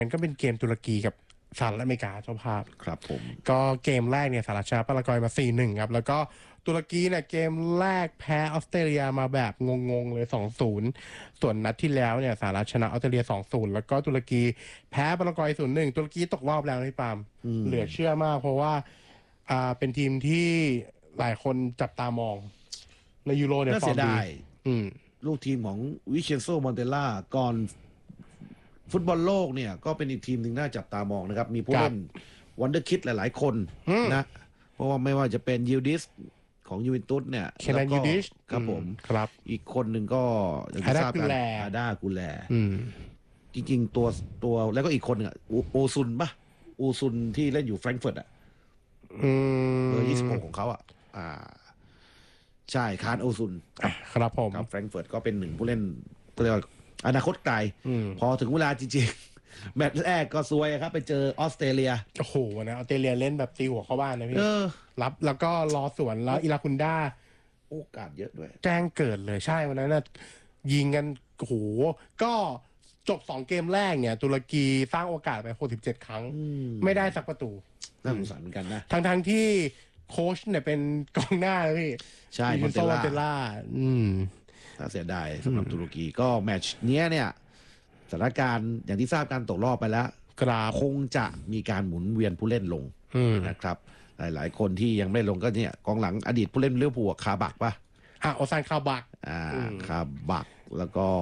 มันก็เป็นเกมตุรกีกับสหรัฐอเมริกาเจ้าภาพครับผมก็เกมแรกเนี่ยสหรัฐชนะปารากวัยมา 4-1 ครับแล้วก็ตุรกีเนี่ยเกมแรกแพ้ออสเตรเลียมาแบบงงๆเลย 2-0 ส่วนนัดที่แล้วเนี่ยสหรัฐชนะออสเตรเลีย 2-0 แล้วก็ตุรกีแพ้ปารากวัย 0-1 ตุรกีตกรอบแล้วนะพี่ปาล์มเหลือเชื่อมากเพราะว่าเป็นทีมที่หลายคนจับตามองในยูโรเนี่ยน่าเสียดายมลูกทีมของวิเชนโซมอนเตล่าก่อนฟุตบอลโลกเนี่ยก็เป็นอีกทีมหนึ่งน่าจับตามองนะครับ มีผู้เล่นวันเดอร์คิดหลายๆคนนะเพราะว่าไม่ว่าจะเป็นยูดิสของยูเวนตุสเนี่ยเคนันยูดิสครับผมครับอีกคนหนึ่งก็อย่างที่ทราบกันอาดากูแลจริงๆตัวแล้วก็อีกคนหนึ่งโอซุนปะโอซุนที่เล่นอยู่แฟรงก์เฟิร์ตอ่ะเบอร์26ของเขาอ่ะใช่คานโอซุนครับผมกับแฟรงก์เฟิร์ตก็เป็นหนึ่งผู้เล่นเรียกว่าอนาคตไกลพอถึงเวลาจริงๆแมตช์แรกก็ซวยครับไปเจอออสเตรเลียโอ้โหนะออสเตรเลียเล่นแบบตีหัวเข้าบ้านนะพี่รับแล้วก็รอสวนแล้วอิราคุนดาโอกาสเยอะด้วยแจ้งเกิดเลยใช่วันนั้นนะยิงกันโอ้โหก็จบ2เกมแรกเนี่ยตุรกีสร้างโอกาสไป67ครั้งไม่ได้สักประตูน่าสงสารเหมือนกันนะทั้งที่โค้ชเนี่ยเป็นกองหน้าเลยพี่ใช่มอนเตล่าน่าเสียดายสำหรับตุรกีก็แมตช์นี้เนี่ยสถานการณ์อย่างที่ทราบการตกรอบไปแล้วคงจะมีการหมุนเวียนผู้เล่นลงนะครับหลายๆคนที่ยังไม่ลงก็เนี่ยกองหลังอดีตผู้เล่นลิเวอร์พูลคาบักป่ะโอซานคาบักคาบักแล้วก็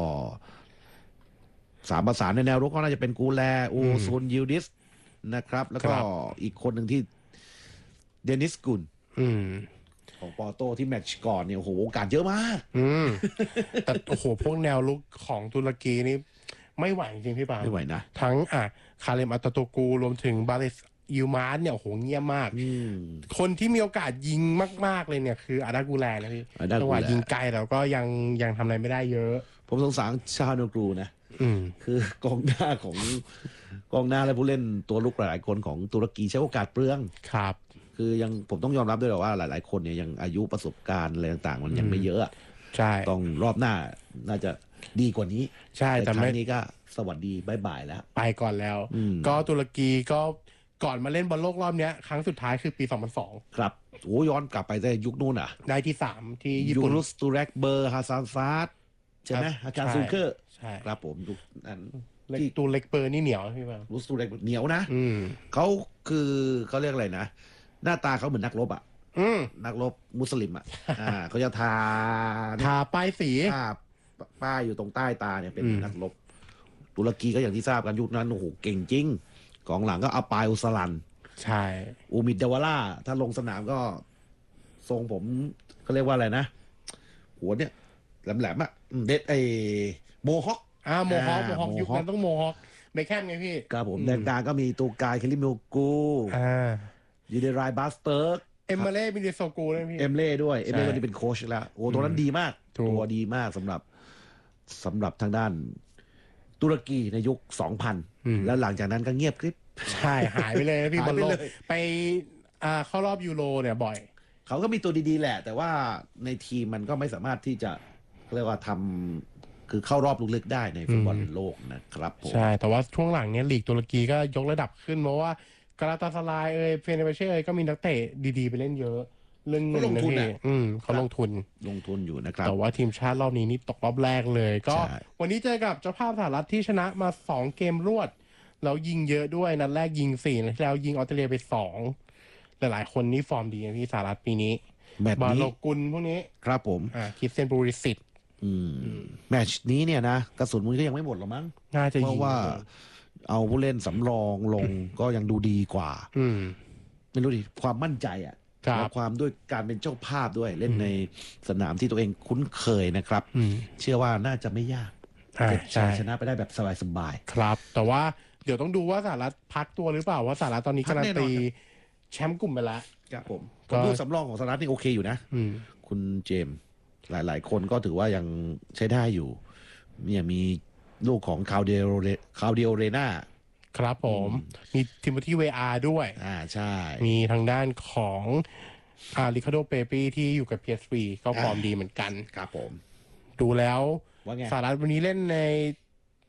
3 ประสานในแนวรุกก็น่าจะเป็นกูแลอูซุนยิลดิสนะครับแล้วก็อีกคนหนึ่งที่เดนิสกุลของปอโต้ที่แมตช์ก่อนเนี่ยโอ้โหโอกาสเยอะมากแต่โอ้โหพวกแนวลุกของตุรกีนี่ไม่ไหวจริงพี่ปาไม่ไหวนะทั้งคาเลมอัตโตกูรวมถึงบาเลสยูมาร์เนี่ยโอ้โหเงียบมากคนที่มีโอกาสยิงมากๆเลยเนี่ยคืออาดากูแลนะพี่จังหวะยิงไกลแต่ก็ยังทำอะไรไม่ได้เยอะผมสงสารชาโนกรูนะคือกองหน้าและผู้เล่นตัวลุกหลายคนของตุรกีใช้โอกาสเปลืองครับคือยังผมต้องยอมรับด้วยว่าหลายๆคนเนี่ยยังอายุประสบการณ์อะไรต่างๆมันยังไม่เยอะใช่ต้องรอบหน้าน่าจะดีกว่านี้ใช่แต่ครั้งนี้ก็สวัสดีบายบายแล้วไปก่อนแล้วก็ตุรกีก็ก่อนมาเล่นบอลโลกรอบนี้ครั้งสุดท้ายคือปี 2002 ครับโอ้ย้อนกลับไปได้ยุคนู้นได้ที่3ที่ญี่ปุ่นยูรุสตูเรกเบอร์ฮาซานฟาสใช่ไหมอาจารย์ซูเคอร์ครับผมยุคนั้นที่ตูเล็กเบอร์นี่เหนียวพี่บางรูสตูเรกเหนียวนะเขาเรียกอะไรนะหน้าตาเขาเหมือนนักรบนักรบมุสลิมเขาจะทาป้ายสีป้ายอยู่ตรงใต้ตาเนี่ยเป็นนักรบตุรกีก็อย่างที่ทราบกันยุคนั้นโอ้โหเก่งจริงกองหลังก็อัปายอุสลันใช่อูมิดเดวาร่าถ้าลงสนามก็ทรงผมเขาเรียกว่าอะไรนะหัวเนี่ยแหลมๆเด็ดโมฮอคโมฮอคยุคนั้นต้องโมฮอคไม่แค่ไงพี่ครับผมแดงกลางก็มีตูกายเคลิมิลกูยูเดรายบาสเติร์กเอมเล่บินเดโซกูด้วยพี่เอมเล่ด้วยเอมเล่ตอนนี้เป็นโค้ชแล้วโอ้ตัวนั้นดีมากตัวดีมากสำหรับทางด้านตุรกีในยุค 2000 แล้วหลังจากนั้นก็เงียบกริบใช่หายไปเลยพี่บอลโลกไปเข้ารอบยูโรเนี่ยบ่อยเขาก็มีตัวดีๆแหละแต่ว่าในทีมมันก็ไม่สามารถที่จะเรียกว่าคือเข้ารอบลึกๆได้ในฟุตบอลโลกนะครับใช่แต่ว่าช่วงหลังเนี้ยลีกตุรกีก็ยกระดับขึ้นเพราะว่ากาลาตาสลายเฟเนร์เช่ก็มีนักเตะดีๆไปเล่นเยอะเรื่องเงินนะพี่เขาลงทุนอยู่นะครับแต่ว่าทีมชาติรอบนี้นี่ตกรอบแรกเลยก็วันนี้เจอกับเจ้าภาพสหรัฐที่ชนะมา2เกมรวดแล้วยิงเยอะด้วยนัดแรกยิง4นัดแล้วยิงออสเตรเลียไป2หลายๆคนนี่ฟอร์มดีนะพี่สหรัฐปีนี้บาโลกุลพวกนี้ครับผมคริสเตียนบูริสิตแมตช์นี้เนี่ยนะกระสุนมันก็ยังไม่หมดหรอมั้งน่าจะเพราะว่าเอาผู้เล่นสำรองลงก็ยังดูดีกว่าไม่รู้ดิความมั่นใจและความด้วยการเป็นเจ้าภาพด้วยเล่นในสนามที่ตัวเองคุ้นเคยนะครับเชื่อว่าน่าจะไม่ยากชนะไปได้แบบสบายๆครับแต่ว่าเดี๋ยวต้องดูว่าสหรัฐพักตัวหรือเปล่าว่าสหรัฐตอนนี้การันตีแชมป์กลุ่มไปแล้วครับผมดูสำรองของสหรัฐนี่โอเคอยู่นะคุณเจมส์หลายๆคนก็ถือว่ายังใช้ได้อยู่เนี่ยมีลูกของคาวเดียเรนาครับผมมีทิโมธีเวอาร์ด้วยใช่มีทางด้านของริคาร์โดเปปีที่อยู่กับ PSV ก็ฟอร์มดีเหมือนกันครับผมดูแล้วสหรัฐวันนี้เล่นใน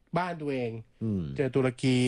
บ้านตัวเองอืมเจอตุรกี